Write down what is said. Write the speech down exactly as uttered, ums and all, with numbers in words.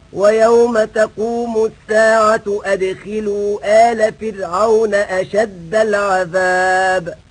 ويوم تقوم الساعة أدخلوا آل فرعون أشد العذاب.